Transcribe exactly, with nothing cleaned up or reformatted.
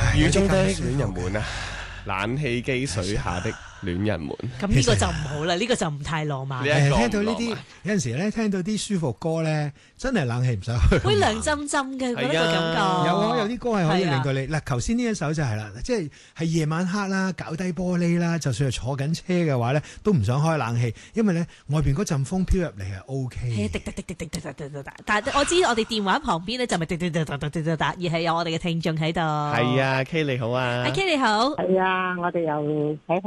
雨中的戀人們啊，冷氣機水下的戀人們。 咁呢個就唔好啦，呢、呢個就唔太浪漫。 誒， 聽到呢啲有陣時咧，聽到啲舒服歌咧，真係冷氣唔使開。 會涼浸浸嘅，覺得個感覺。 有啊，有啲歌係可以令到你嗱，頭先呢一首就係啦，即係係夜晚黑啦，搞低玻璃啦，就算係坐緊車嘅話咧，都唔想開冷氣，因為咧外邊嗰陣風飄入嚟係 O K。 係滴滴滴滴滴滴滴滴，但係我知我哋電話旁邊咧就咪滴滴滴滴滴滴滴，而係有我哋嘅聽眾喺度。 係啊，K 你好啊， 阿 K 你好。 係啊，我哋又睇